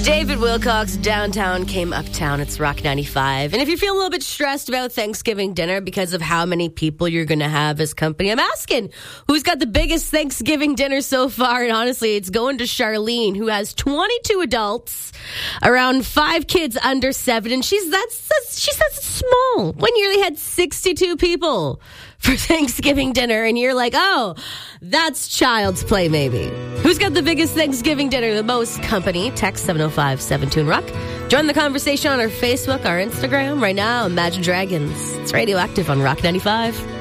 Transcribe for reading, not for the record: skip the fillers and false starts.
David Wilcox, Downtown Came Uptown. It's Rock 95. And if you feel a little bit stressed about Thanksgiving dinner because of how many people you're going to have as company, I'm asking, who's got the biggest Thanksgiving dinner so far? And honestly, it's going to Charlene, who has 22 adults, around 5 kids under 7. And she says it's small. One year they had 62 people for Thanksgiving dinner, and you're like, oh, that's child's play maybe. Who's got the biggest Thanksgiving dinner, the most company? Text 705-72-ROCK. Join the conversation on our Facebook, our Instagram. Right now, Imagine Dragons. It's Radioactive on Rock 95.